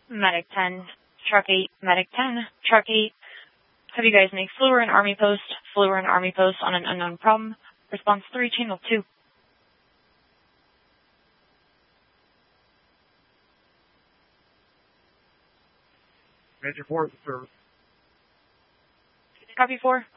Medic 10, Truck 8, Medic 10, Truck 8. Have you guys make Fluor and Army Post on an unknown problem. Response 3, Channel 2. Major 4 service. Copy 4.